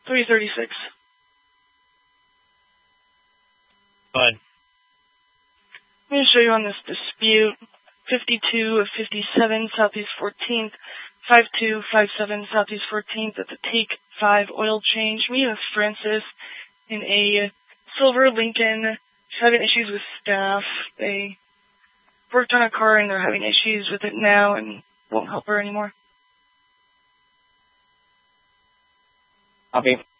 336. Go ahead. I'm going to show you on this dispute. 52 of 57, Southeast 14th. 5257, Southeast 14th at the Take 5 oil change. Me with Francis in a silver Lincoln. She's having issues with staff. They worked on a car and they're having issues with it now and won't help her anymore. Copy.